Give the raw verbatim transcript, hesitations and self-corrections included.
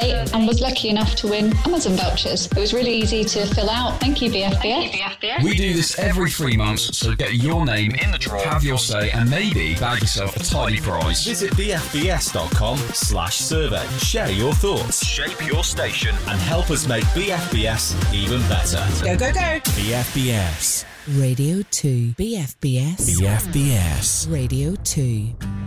today and was lucky enough to win Amazon vouchers. It was really easy to fill out. Thank you, B F B S. We do this every three months, so get your name in the draw, have your say, and maybe bag yourself a tidy prize. Visit bfbs.com slash survey. Share your thoughts, shape your station, and help us make B F B S even better. Go, go, go. B F B S. Radio two. B F B S. B F B S. Radio two.